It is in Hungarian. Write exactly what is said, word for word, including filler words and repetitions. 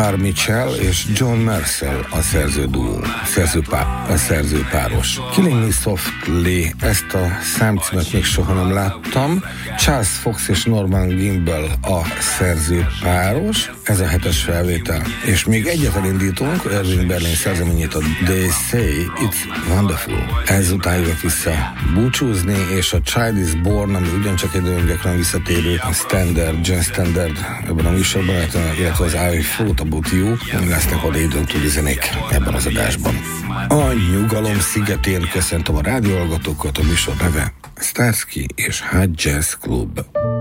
Gar Mitchell és John Mercer a szerző duó, szerzőpá, a szerzőpáros. Killing Me Softly, ezt a számcímet még soha nem láttam. Charles Fox és Norman Gimbel a szerzőpáros, ez a hetes felvétel. És még egyet elindítunk, Irving Berlin szerzeményét, a They Say It's Wonderful. Ezután jövök vissza búcsúzni, és a Child is Born, ami ugyancsak egy nagyon gyakran visszatérő standard, jazz standard ebben a műsorban, illetve az I Thought About You, lesznek oda időnktúli zenék ebben az adásban. A Nyugalom szigetén köszöntöm a rádióhallgatókat, a műsor neve Starsky és Hutch Jazz Club.